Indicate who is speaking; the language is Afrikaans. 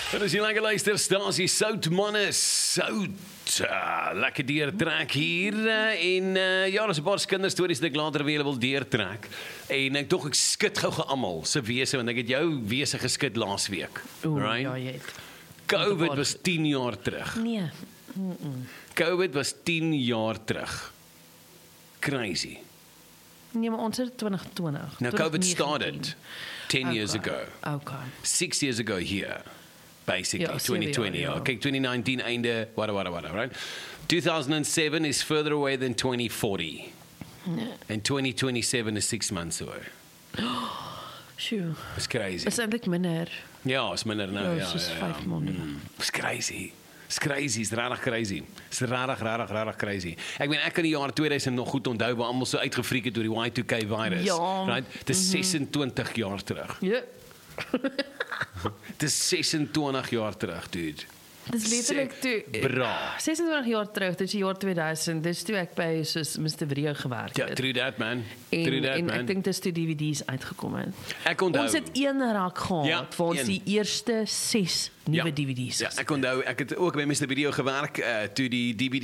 Speaker 1: Dit is die lekker luisterstasie Sout manne, Sout. Lekker deurtrek hier en ja, daar's 'n paar kinderstories wat ek later weer wil deurtrek. En ek dog ek skud gou almal se wese want ek het jou wese geskit laasweek. Right?
Speaker 2: Ja, jy het.
Speaker 1: COVID was 10 jaar terug.
Speaker 2: Nee.
Speaker 1: COVID was 10 jaar terug. Crazy.
Speaker 2: Nee, maar ons het 2020.
Speaker 1: Now COVID started 10 years
Speaker 2: Okay.
Speaker 1: ago.
Speaker 2: Okay.
Speaker 1: 6 years ago here, basically,
Speaker 2: Ja,
Speaker 1: 2020.
Speaker 2: ja.
Speaker 1: Okay, 2019 einde, whatever, right? 2007 is further away than 2040. And 2027 is 6 months away.
Speaker 2: Sjoe.
Speaker 1: It's crazy.
Speaker 2: Is eintlik minder.
Speaker 1: Ja, is minder nou.
Speaker 2: Ja,
Speaker 1: Ja,
Speaker 2: soos
Speaker 1: ja,
Speaker 2: 5 maande.
Speaker 1: It's crazy. It's crazy, it's rarig crazy. It's rarig crazy. Ek meen, ek kan die jaar 2000 nog goed onthou, waar almal so uitgefreak het door die Y2K virus.
Speaker 2: Ja.
Speaker 1: Right? Dit is 26 jaar terug.
Speaker 2: Ja.
Speaker 1: Dit is 26 jaar terug, dude.
Speaker 2: Dis letterlik toe
Speaker 1: Bra.
Speaker 2: 26 jaar terug, dit is die jaar 2000. Dis toe ek by soos Mr. Video gewerk
Speaker 1: Ja,
Speaker 2: het.
Speaker 1: true that, man.
Speaker 2: En
Speaker 1: True that, man.
Speaker 2: ek dink dis toe DVD's uitgekom het.
Speaker 1: Ek onthou.
Speaker 2: Ons het een rak gehad
Speaker 1: Ja,
Speaker 2: waar ons
Speaker 1: een.
Speaker 2: die eerste 6 nuwe DVD's.
Speaker 1: Ja, ek onthou, ek het ook by Mr. Video gewerk, toe die DVD